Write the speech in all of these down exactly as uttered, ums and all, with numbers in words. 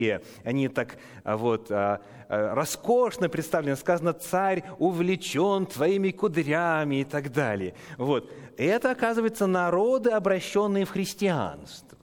Они так вот роскошно представлены. Сказано: «Царь увлечен твоими кудрями» и так далее. Вот. И это, оказывается, народы, обращенные в христианство.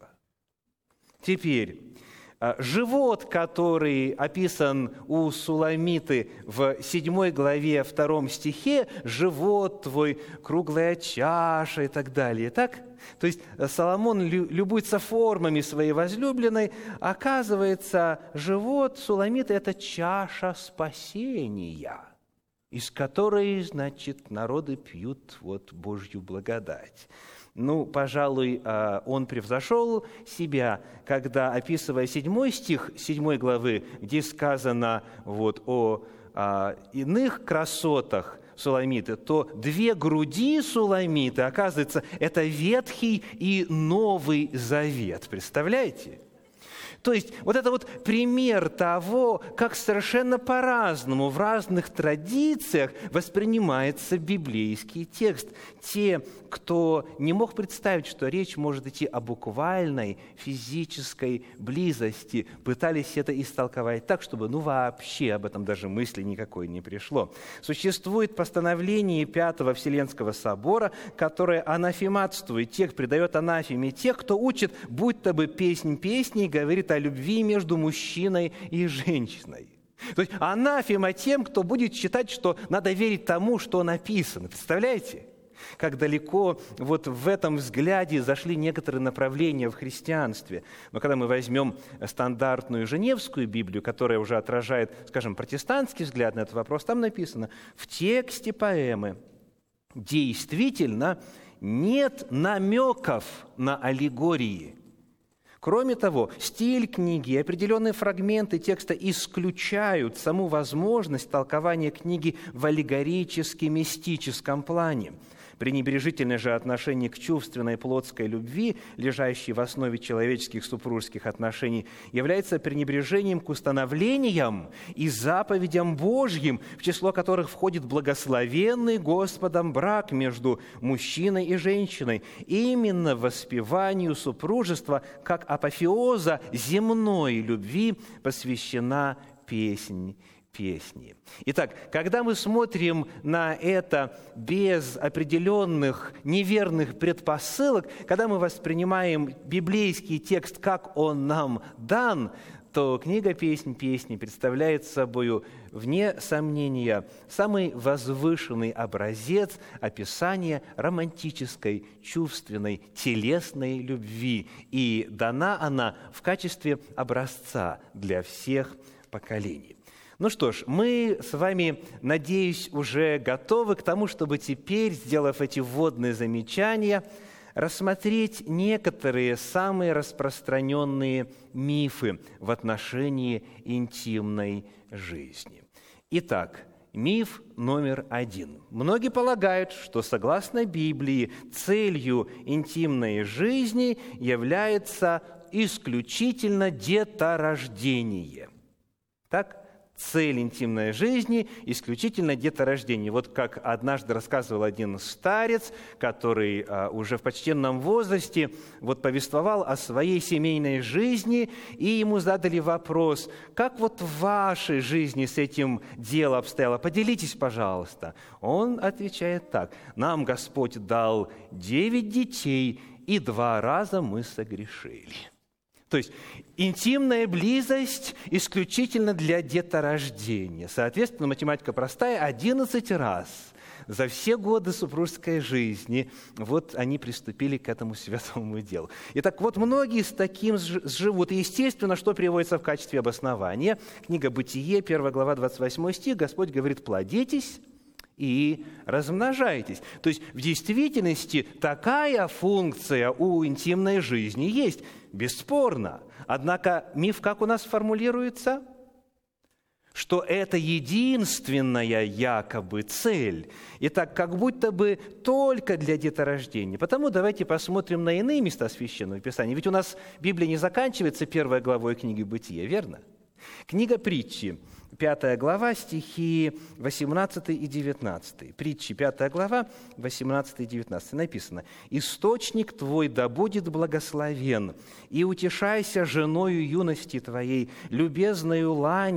Теперь, живот, который описан у Суламиты в седьмой главе, втором стихе, живот твой, круглая чаша и так далее. Так? То есть Соломон любуется формами своей возлюбленной. Оказывается, живот Суламиты – это чаша спасения, из которой, значит, народы пьют вот Божью благодать. Ну, пожалуй, он превзошел себя, когда, описывая седьмой стих седьмой главы, где сказано вот о иных красотах Суламиты, то две груди Суламиты, оказывается, это Ветхий и Новый Завет. Представляете? То есть вот это вот пример того, как совершенно по-разному в разных традициях воспринимается библейский текст. Те, кто не мог представить, что речь может идти о буквальной физической близости, пытались это истолковать так, чтобы ну вообще об этом даже мысли никакой не пришло. Существует постановление Пятого Вселенского собора, которое анафематствует тех, придает анафеме тех, кто учит, будто бы песнь песней говорит о любви между мужчиной и женщиной. То есть анафема тем, кто будет считать, что надо верить тому, что написано. Представляете? Как далеко вот в этом взгляде зашли некоторые направления в христианстве. Но когда мы возьмем стандартную Женевскую Библию, которая уже отражает, скажем, протестантский взгляд на этот вопрос, там написано: в тексте поэмы действительно нет намеков на аллегории. Кроме того, стиль книги и определенные фрагменты текста исключают саму возможность толкования книги в аллегорически-мистическом плане. Пренебрежительное же отношение к чувственной плотской любви, лежащей в основе человеческих супружеских отношений, является пренебрежением к установлениям и заповедям Божьим, в число которых входит благословенный Господом брак между мужчиной и женщиной. Именно воспеванию супружества как апофеоза земной любви посвящена песнь песни. Итак, когда мы смотрим на это без определенных неверных предпосылок, когда мы воспринимаем библейский текст, как он нам дан, то книга «Песнь песни» представляет собой, вне сомнения, самый возвышенный образец описания романтической, чувственной, телесной любви. И дана она в качестве образца для всех поколений. Ну что ж, мы с вами, надеюсь, уже готовы к тому, чтобы теперь, сделав эти вводные замечания, рассмотреть некоторые самые распространенные мифы в отношении интимной жизни. Итак, миф номер один. Многие полагают, что, согласно Библии, целью интимной жизни является исключительно деторождение. Так? Цель интимной жизни – исключительно деторождение. Вот как однажды рассказывал один старец, который а, уже в почтенном возрасте вот повествовал о своей семейной жизни, и ему задали вопрос: как вот в вашей жизни с этим дело обстояло? Поделитесь, пожалуйста. Он отвечает так: нам Господь дал девять детей, и два раза мы согрешили. То есть интимная близость исключительно для деторождения. Соответственно, математика простая: одиннадцать раз за все годы супружеской жизни вот они приступили к этому святому делу. Итак, вот многие с таким живут. И, естественно, что приводится в качестве обоснования? Книга «Бытие», первая глава, двадцать восьмой стих, Господь говорит: «Плодитесь и размножайтесь». То есть в действительности такая функция у интимной жизни есть, бесспорно. Однако миф как у нас формулируется? Что это единственная якобы цель. Итак, как будто бы только для деторождения. Потому давайте посмотрим на иные места Священного Писания. Ведь у нас Библия не заканчивается первой главой книги «Бытия», верно? Книга Притчи, пятая глава, стихи восемнадцатый и девятнадцатый. Притчи, пятая глава, восемнадцатый и девятнадцатый. Написано: «Источник твой да будет благословен, и утешайся женою юности твоей, любезною лань